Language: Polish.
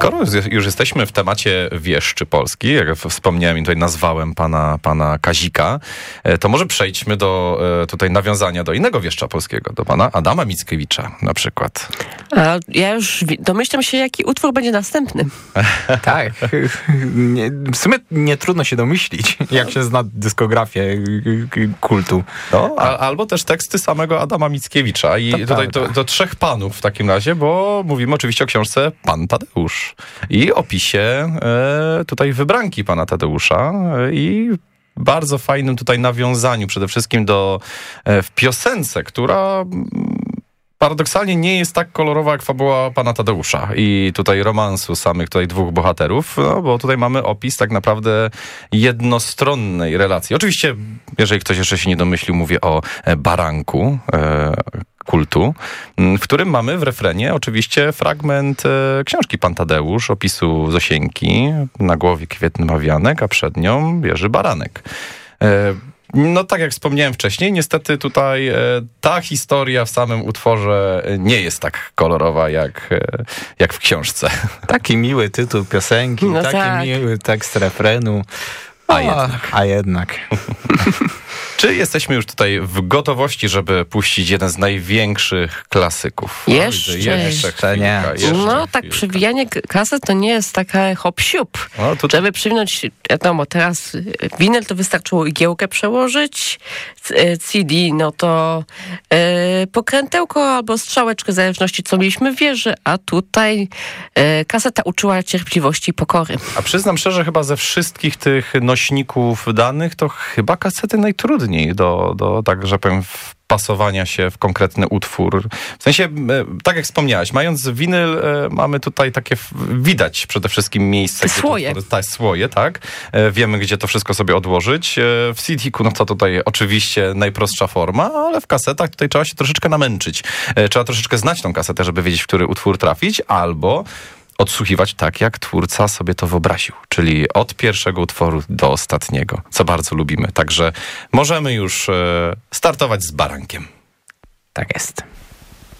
Skoro już jesteśmy w temacie wieszczy polskich, jak wspomniałem i tutaj nazwałem pana Kazika, to może przejdźmy do tutaj nawiązania do innego wieszcza polskiego, do pana Adama Mickiewicza na przykład. A ja już domyślam się, jaki utwór będzie następny. Tak. W sumie nie trudno się domyślić, jak się zna dyskografię kultu. No, albo też teksty samego Adama Mickiewicza. I To tutaj do trzech panów w takim razie, bo mówimy oczywiście o książce Pan Tadeusz i opisie tutaj wybranki pana Tadeusza i bardzo fajnym tutaj nawiązaniu przede wszystkim w piosence, która paradoksalnie nie jest tak kolorowa jak fabuła pana Tadeusza i tutaj romansu samych tutaj dwóch bohaterów, no bo tutaj mamy opis tak naprawdę jednostronnej relacji. Oczywiście, jeżeli ktoś jeszcze się nie domyślił, mówię o baranku kultu, w którym mamy w refrenie oczywiście fragment książki Pan Tadeusz, opisu Zosienki, na głowie kwietny ma wianek, a przed nią bierze baranek. No tak jak wspomniałem wcześniej, niestety tutaj ta historia w samym utworze nie jest tak kolorowa jak w książce. Taki miły tytuł piosenki, No taki tak. miły tekst refrenu. A jednak. Czy jesteśmy już tutaj w gotowości, żeby puścić jeden z największych klasyków? Jeszcze nie. No tak, przywijanie kaset to nie jest taka hop-siup. No, to... Żeby przywinąć, wiadomo, teraz winyl to wystarczyło igiełkę przełożyć, CD no to pokrętełko albo strzałeczkę, w zależności co mieliśmy w wieży, a tutaj kaseta uczyła cierpliwości i pokory. A przyznam szczerze, chyba ze wszystkich tych nośników danych, to chyba kasety najtrudniej do tak, że powiem, wpasowania się w konkretny utwór. W sensie, tak jak wspomniałaś, mając winyl, mamy tutaj takie, widać przede wszystkim miejsce. Słoje. Słoje, tak. Wiemy, gdzie to wszystko sobie odłożyć. W CD-ku, no to tutaj oczywiście najprostsza forma, ale w kasetach tutaj trzeba się troszeczkę namęczyć. Trzeba troszeczkę znać tą kasetę, żeby wiedzieć, w który utwór trafić, albo odsłuchiwać tak, jak twórca sobie to wyobraził, czyli od pierwszego utworu do ostatniego, co bardzo lubimy. Także możemy już startować z barankiem. Tak jest.